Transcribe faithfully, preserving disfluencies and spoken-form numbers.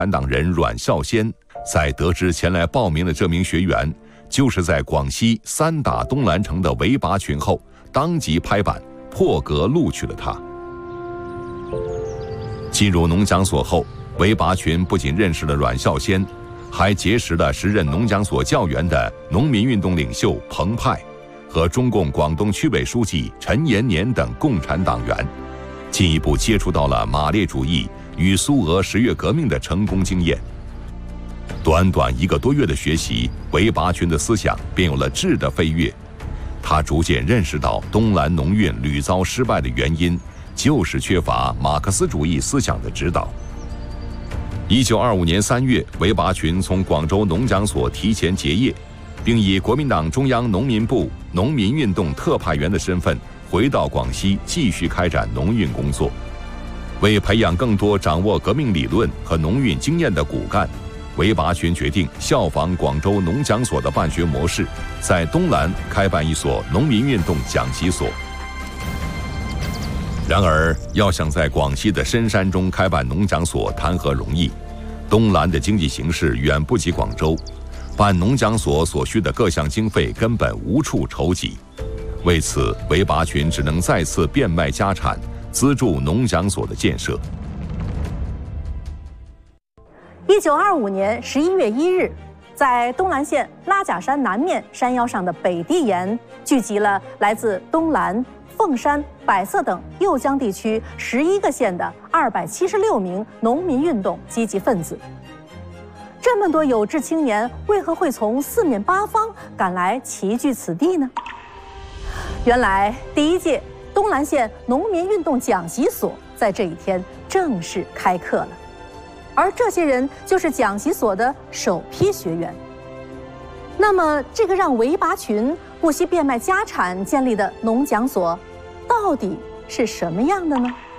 产党人阮孝先在得知前来报名的这名学员就是在广西三打东兰城的韦拔群后，当即拍板破格录取了他。进入农讲所后，韦拔群不仅认识了阮孝先，还结识了时任农讲所教员的农民运动领袖彭湃和中共广东区委书记陈延年等共产党员，进一步接触到了马列主义与苏俄十月革命的成功经验。短短一个多月的学习，韦拔群的思想便有了质的飞跃。他逐渐认识到东兰农运屡遭失败的原因，就是缺乏马克思主义思想的指导。一九二五年三月，韦拔群从广州农讲所提前结业，并以国民党中央农民部农民运动特派员的身份回到广西，继续开展农运工作。为培养更多掌握革命理论和农运经验的骨干，韦拔群决定效仿广州农讲所的办学模式，在东兰开办一所农民运动讲习所。然而，要想在广西的深山中开办农讲所，谈何容易？东兰的经济形势远不及广州，办农讲所所需的各项经费根本无处筹集。为此，韦拔群只能再次变卖家产，资助农讲所的建设。 一九二五年十一月一日，在东兰县拉甲山南面山腰上的北地岩，聚集了来自东兰、凤山、百色等右江地区十一个县的二百七十六名农民运动积极分子。这么多有志青年，为何会从四面八方赶来齐聚此地呢？原来，第一届东兰县农民运动讲习所在这一天正式开课了。而这些人就是讲习所的首批学员。那么，这个让韦拔群不惜变卖家产建立的农讲所，到底是什么样的呢？